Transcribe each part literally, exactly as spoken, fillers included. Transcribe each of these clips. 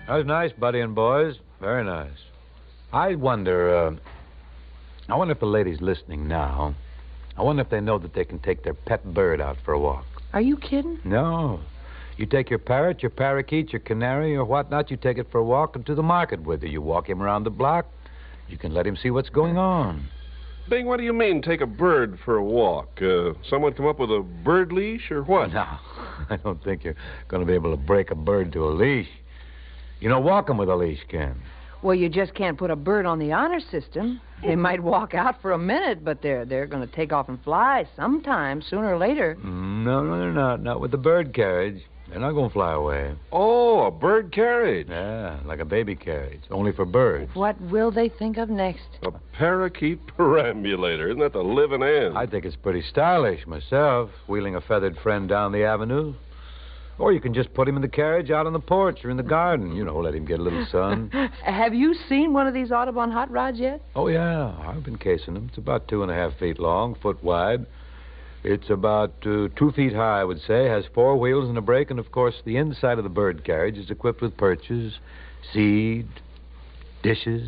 That was nice, Buddy and boys. Very nice. I wonder, uh, I wonder if the ladies listening now, I wonder if they know that they can take their pet bird out for a walk. Are you kidding? No. You take your parrot, your parakeet, your canary, or whatnot, you take it for a walk and to the market with you. You walk him around the block. You can let him see what's going on. Bing, what do you mean, take a bird for a walk? Uh, someone come up with a bird leash or what? No, I don't think you're going to be able to break a bird to a leash. You know, walk him with a leash, Ken. Well, you just can't put a bird on the honor system. They might walk out for a minute, but they're they're going to take off and fly sometime, sooner or later. No, no, they're not. Not with the bird carriage. They're not going to fly away. Oh, a bird carriage. Yeah, like a baby carriage, only for birds. What will they think of next? A parakeet perambulator. Isn't that the living end? I think it's pretty stylish myself, wheeling a feathered friend down the avenue. Or you can just put him in the carriage out on the porch or in the garden. You know, let him get a little sun. Have you seen one of these Audubon hot rods yet? Oh, yeah. I've been casing them. It's about two and a half feet long, foot wide. It's about uh, two feet high, I would say. Has four wheels and a brake. And, of course, the inside of the bird carriage is equipped with perches, seed, dishes,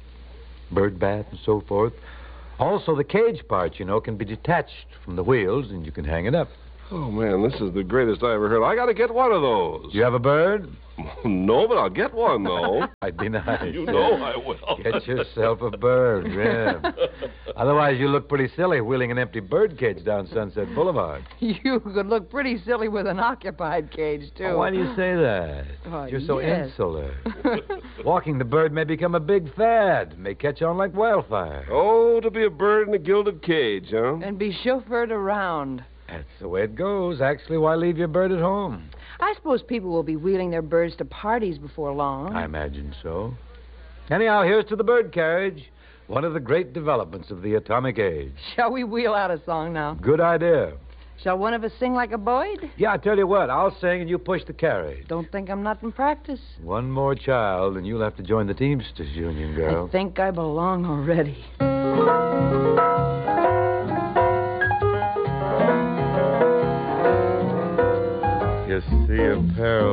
bird bath, and so forth. Also, the cage part, you know, can be detached from the wheels, and you can hang it up. Oh, man, this is the greatest I ever heard. I got to get one of those. Do you have a bird? No, but I'll get one, though. I'd be nice. You know I will. Get yourself a bird, yeah. Otherwise, you look pretty silly wheeling an empty bird cage down Sunset Boulevard. You could look pretty silly with an occupied cage, too. Oh, why do you say that? Oh, You're so yes. insular. Walking the bird may become a big fad. May catch on like wildfire. Oh, to be a bird in a gilded cage, huh? And be chauffeured around. That's the way it goes. Actually, why leave your bird at home? I suppose people will be wheeling their birds to parties before long. I imagine so. Anyhow, here's to the bird carriage, one of the great developments of the atomic age. Shall we wheel out a song now? Good idea. Shall one of us sing like a Boyd? Yeah, I tell you what, I'll sing and you push the carriage. Don't think I'm not in practice. One more child and you'll have to join the Teamsters Union, girl. I think I belong already. You see a pair of